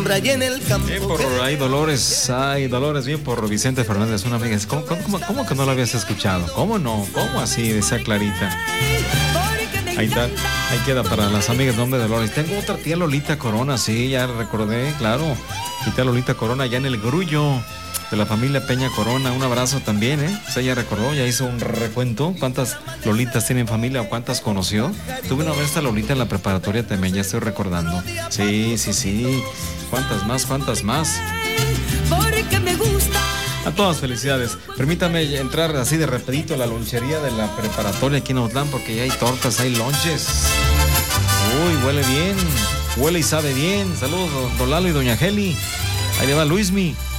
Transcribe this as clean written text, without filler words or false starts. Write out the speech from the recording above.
siembra y en el campo. Bien por ahí Dolores, bien por Vicente Fernández, una amiga. ¿Cómo que no lo habías escuchado? ¿Cómo no? ¿Cómo así? Decía Clarita. Ahí está, ahí queda para las amigas, nombre de Dolores. Tengo otra tía Lolita Corona, sí, ya recordé, claro. Mi tía Lolita Corona, ya en el Grullo, de la familia Peña Corona. Un abrazo también, ¿eh? O sea, ya recordó, ya hizo un recuento. ¿Cuántas Lolitas tienen familia o cuántas conoció? Tuve una vez esta Lolita en la preparatoria también, ya estoy recordando. Sí. ¿Cuántas más? Porque me gusta. A todas felicidades. Permítame entrar así de rapidito a la lonchería de la preparatoria aquí en Autlán, porque ya hay tortas, hay lonches. Uy, huele bien, huele y sabe bien. Saludos, don Lalo y doña Geli. Ahí le va Luismi.